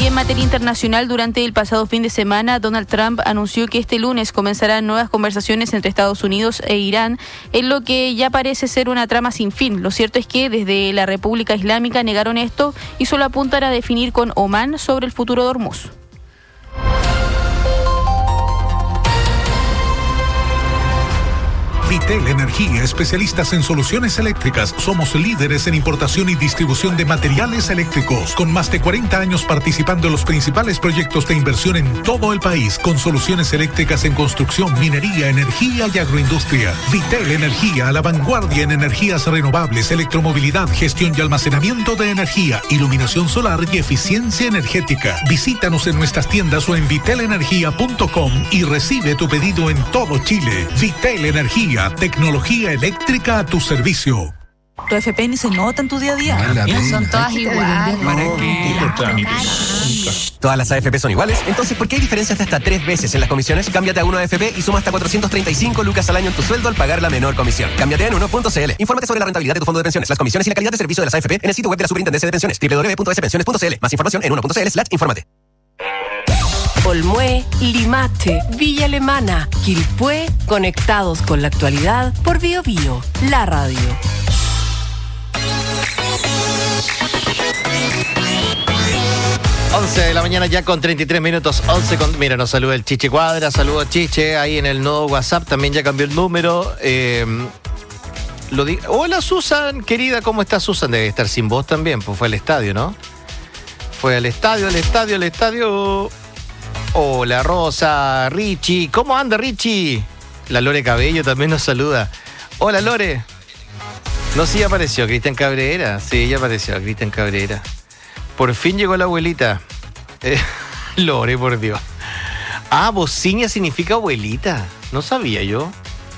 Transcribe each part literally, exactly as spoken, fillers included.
Y en materia internacional, durante el pasado fin de semana, Donald Trump anunció que este lunes comenzarán nuevas conversaciones entre Estados Unidos e Irán, en lo que ya parece ser una trama sin fin. Lo cierto es que desde la República Islámica negaron esto y solo apuntan a definir con Omán sobre el futuro de Hormuz. Vitel Energía, especialistas en soluciones eléctricas. Somos líderes en importación y distribución de materiales eléctricos, con más de cuarenta años participando en los principales proyectos de inversión en todo el país, con soluciones eléctricas en construcción, minería, energía y agroindustria. Vitel Energía, a la vanguardia en energías renovables, electromovilidad, gestión y almacenamiento de energía, iluminación solar y eficiencia energética. Visítanos en nuestras tiendas o en vitel energía punto com y recibe tu pedido en todo Chile. Vitel Energía, tecnología eléctrica a tu servicio. Tu F P ni se nota en tu día a día. No son todas iguales. ¿Para qué? ¿Todas las A F P son iguales? Entonces, ¿por qué hay diferencias de hasta tres veces en las comisiones? Cámbiate a Uno A F P y suma hasta cuatrocientos treinta y cinco lucas al año en tu sueldo al pagar la menor comisión. Cámbiate en uno punto c l. Infórmate sobre la rentabilidad de tu fondo de pensiones, las comisiones y la calidad de servicio de las A F P en el sitio web de la Superintendencia de Pensiones, doble u doble u doble u punto s pensiones punto c l. Más información en uno punto c l slash infórmate. Olmué, Limache, Villa Alemana, Quilpué, conectados con la actualidad por Bio Bio, la radio. once de la mañana ya con treinta y tres minutos, once con... Mira, nos saluda el Chiche Cuadra, saludos Chiche, ahí en el nuevo WhatsApp también ya cambió el número. Eh, lo di... Hola Susan, querida, ¿cómo está Susan? Debe estar sin voz también, pues fue al estadio, ¿no? Fue al estadio, al estadio, al estadio... Hola Rosa, Richie, ¿cómo anda Richie? La Lore Cabello también nos saluda. Hola Lore. No, sí apareció Cristian Cabrera, sí, ya apareció Cristian Cabrera. Por fin llegó la abuelita. Eh, Lore, por Dios. Ah, bociña significa abuelita. No sabía yo.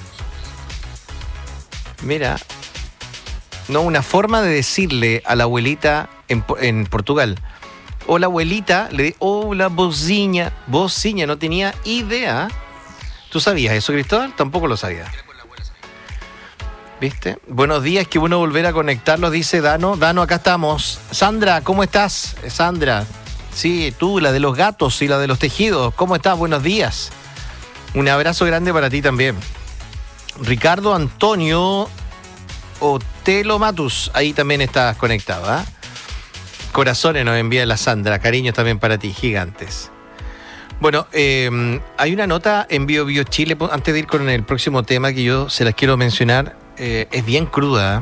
Mira. No, una forma de decirle a la abuelita en, en Portugal. Hola abuelita, le di, hola bociña. Bociña, no tenía idea. ¿Tú sabías eso, Cristóbal? Tampoco lo sabía. ¿Viste? Buenos días, qué bueno volver a conectarlos, dice Dano. Dano, acá estamos. Sandra, ¿cómo estás? Sandra, sí, tú, la de los gatos y la de los tejidos. ¿Cómo estás? Buenos días. Un abrazo grande para ti también. Ricardo Antonio Otelo Matus, ahí también estás conectado, ¿ah? ¿eh? Corazones nos envía la Sandra, cariños también para ti, gigantes. Bueno, eh, hay una nota en Bio Bio Chile, antes de ir con el próximo tema que yo se las quiero mencionar, eh, es bien cruda.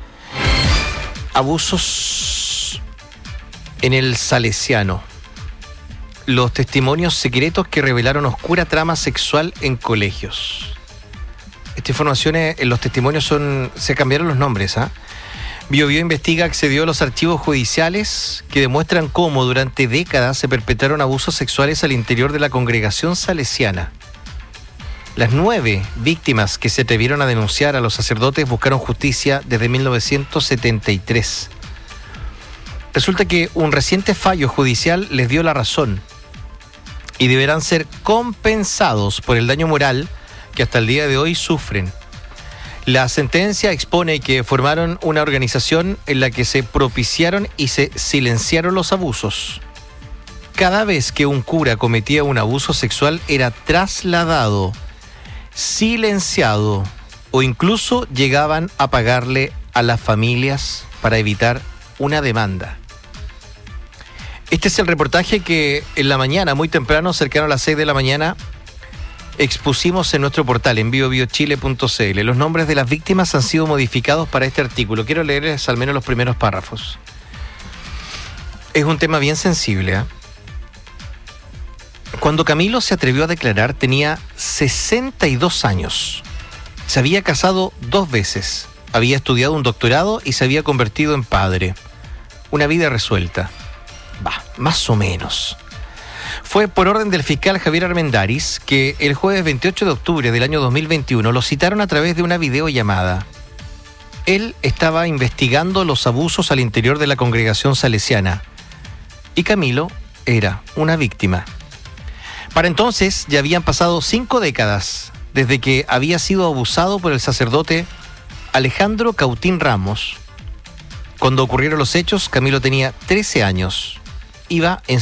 Abusos en el Salesiano. Los testimonios secretos que revelaron oscura trama sexual en colegios. Esta información, en los testimonios son, se cambiaron los nombres, ¿ah? ¿eh? Bio Bio Investiga accedió a los archivos judiciales que demuestran cómo durante décadas se perpetraron abusos sexuales al interior de la congregación salesiana. Las nueve víctimas que se atrevieron a denunciar a los sacerdotes buscaron justicia desde mil novecientos setenta y tres. Resulta que un reciente fallo judicial les dio la razón y deberán ser compensados por el daño moral que hasta el día de hoy sufren. La sentencia expone que formaron una organización en la que se propiciaron y se silenciaron los abusos. Cada vez que un cura cometía un abuso sexual era trasladado, silenciado o incluso llegaban a pagarle a las familias para evitar una demanda. Este es el reportaje que en la mañana, muy temprano, cercano a las seis de la mañana, expusimos en nuestro portal en bio bio chile punto c l. Los nombres de las víctimas han sido modificados para este artículo. Quiero leerles al menos los primeros párrafos. Es un tema bien sensible, ¿eh? Cuando Camilo se atrevió a declarar, tenía sesenta y dos años. Se había casado dos veces, había estudiado un doctorado y se había convertido en padre. Una vida resuelta. Va, más o menos. Fue por orden del fiscal Javier Armendáriz que el jueves veintiocho de octubre del año dos mil veintiuno lo citaron a través de una videollamada. Él estaba investigando los abusos al interior de la congregación salesiana y Camilo era una víctima. Para entonces ya habían pasado cinco décadas desde que había sido abusado por el sacerdote Alejandro Cautín Ramos. Cuando ocurrieron los hechos, Camilo tenía trece años. Iba en